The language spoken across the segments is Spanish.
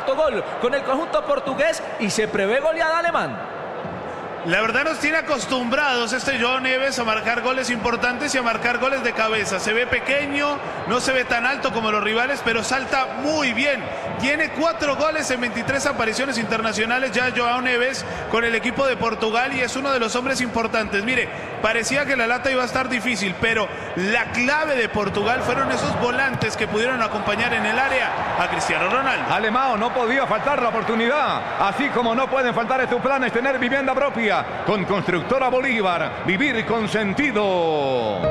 autogol con el conjunto portugués y se prevé goleada alemán. La verdad nos tiene acostumbrados Joao Neves a marcar goles importantes y a marcar goles de cabeza. Se ve pequeño, no se ve tan alto como los rivales, pero salta muy bien. Tiene 4 goles en 23 apariciones internacionales ya Joao Neves con el equipo de Portugal y es uno de los hombres importantes. Mire, parecía que la lata iba a estar difícil, pero la clave de Portugal fueron esos volantes que pudieron acompañar en el área a Cristiano Ronaldo. Alemão, no podía faltar la oportunidad. Así como no pueden faltar estos planes, tener vivienda propia. Con Constructora Bolívar, vivir con sentido.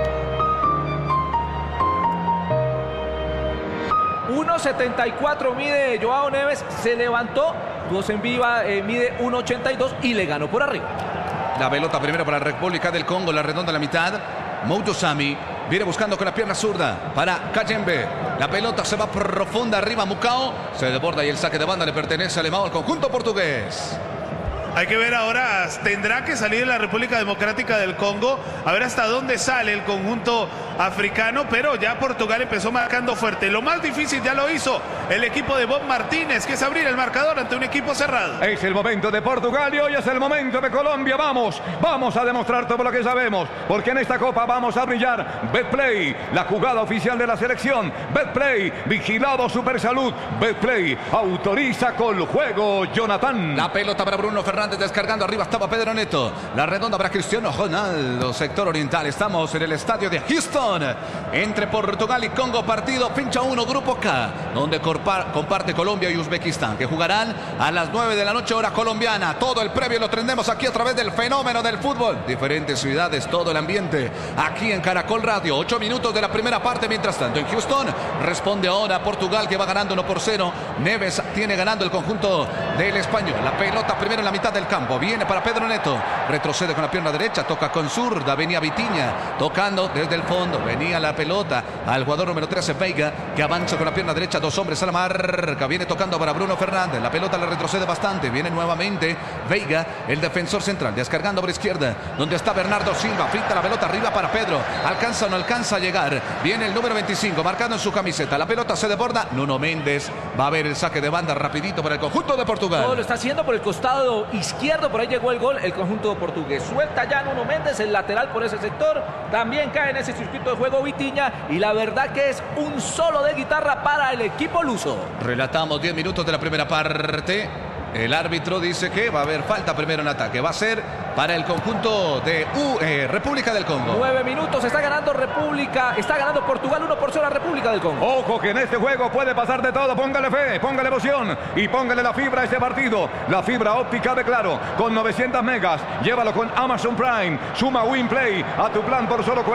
1.74 mide Joao Neves, se levantó, dos en viva, mide 1.82 y le ganó por arriba. La pelota primero para la República del Congo, la redonda a la mitad. Mouto Sami viene buscando con la pierna zurda para Kayembe. La pelota se va profunda arriba, Mukau se desborda y el saque de banda le pertenece a Alemão, al conjunto portugués. Hay que ver ahora, tendrá que salir la República Democrática del Congo, a ver hasta dónde sale el conjunto africano, pero ya Portugal empezó marcando fuerte. Lo más difícil ya lo hizo el equipo de Bob Martínez, que es abrir el marcador ante un equipo cerrado. Es el momento de Portugal y hoy es el momento de Colombia. Vamos a demostrar todo lo que sabemos, porque en esta Copa vamos a brillar. Betplay, la jugada oficial de la selección. Betplay, vigilado Supersalud. Betplay, autoriza con juego Jonathan. La pelota para Bruno Fernández, descargando arriba estaba Pedro Neto. La redonda para Cristiano Ronaldo, sector oriental. Estamos en el estadio de Houston, entre Portugal y Congo, partido fecha 1, grupo K, donde comparte Colombia y Uzbekistán, que jugarán a las 9 de la noche hora colombiana. Todo el previo lo tendremos aquí a través del fenómeno del fútbol. Diferentes ciudades, todo el ambiente aquí en Caracol Radio. 8 minutos de la primera parte. Mientras tanto en Houston responde ahora Portugal, que va ganando 1-0. Neves tiene ganando el conjunto del español. La pelota primero en la mitad del campo, viene para Pedro Neto, retrocede con la pierna derecha, toca con zurda, venía Vitinha, tocando desde el fondo, venía la pelota al jugador número 13, Veiga, que avanza con la pierna derecha, 2 hombres a la marca, viene tocando para Bruno Fernández, la pelota le retrocede bastante, viene nuevamente Veiga, el defensor central, descargando por izquierda, donde está Bernardo Silva, frita la pelota arriba para Pedro, alcanza o no alcanza a llegar, viene el número 25, marcando en su camiseta, la pelota se desborda, Nuno Méndez, va a ver el saque de banda rapidito para el conjunto de Portugal. Todo lo está haciendo por el costado izquierdo, por ahí llegó el gol, el conjunto portugués. Suelta ya Nuno Méndez, el lateral por ese sector. También cae en ese circuito de juego Vitinha. Y la verdad que es un solo de guitarra para el equipo luso. Relatamos 10 minutos de la primera parte. El árbitro dice que va a haber falta primero en ataque. Va a ser para el conjunto de República del Congo. 9 minutos, está ganando República, está ganando Portugal 1-0 a República del Congo. Ojo que en este juego puede pasar de todo. Póngale fe, póngale emoción y póngale la fibra a este partido. La fibra óptica de Claro, con 900 megas. Llévalo con Amazon Prime. Suma WinPlay a tu plan por solo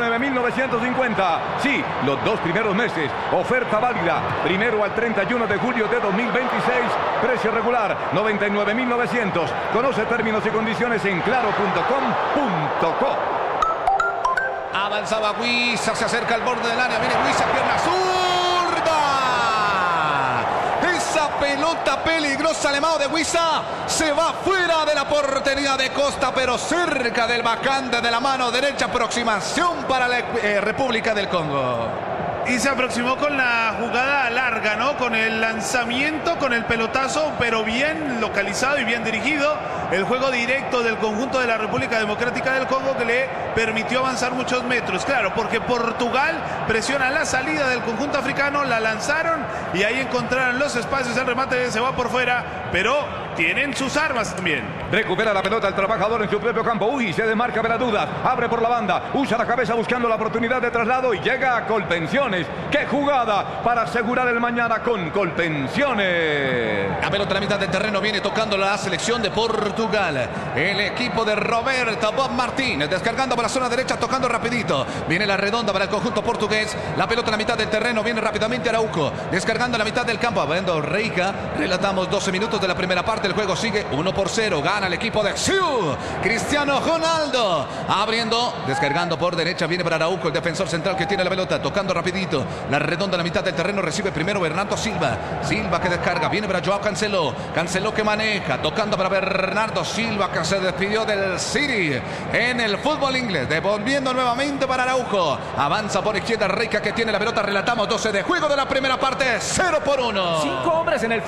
49.950. Sí, los 2 primeros meses. Oferta válida primero al 31 de julio de 2026. Precio regular 99.900. Conoce términos y condiciones en claro.com.co. Avanzaba Wissa, se acerca al borde del área. Viene Wissa, pierna zurda. Esa pelota peligrosa, Alemão, de Wissa, se va fuera de la portería de Costa, pero cerca del bacante de la mano derecha. Aproximación para la República del Congo. Y se aproximó con la jugada larga, ¿no? Con el lanzamiento, con el pelotazo, pero bien localizado y bien dirigido. El juego directo del conjunto de la República Democrática del Congo, que le permitió avanzar muchos metros. Claro, porque Portugal presiona la salida del conjunto africano, la lanzaron y ahí encontraron los espacios. El remate se va por fuera, pero tienen sus armas también. Recupera la pelota el trabajador en su propio campo. Uy, se desmarca de la duda. Abre por la banda. Usa la cabeza buscando la oportunidad de traslado y llega a Colpensiones. ¡Qué jugada para asegurar el mañana con Colpensiones! La pelota a la mitad del terreno viene tocando la selección de Portugal. El equipo de Roberto Bob Martínez descargando para la zona derecha, tocando rapidito. Viene la redonda para el conjunto portugués. La pelota a la mitad del terreno, viene rápidamente Araujo. Descargando a la mitad del campo, abriendo Reika. Relatamos 12 minutos de la primera parte. El juego sigue 1-0. Gana el equipo de Xiu. Cristiano Ronaldo abriendo, descargando por derecha. Viene para Araujo, el defensor central que tiene la pelota, tocando rapidito. La redonda a la mitad del terreno, recibe primero Bernardo Silva. Silva que descarga, viene para Joao Cancelo. Cancelo que maneja, tocando para Bernardo Silva, que se despidió del City en el fútbol inglés. Devolviendo nuevamente para Araujo. Avanza por izquierda Reika, que tiene la pelota. Relatamos 12 de juego de la primera parte. 0-1. 5 hombres en el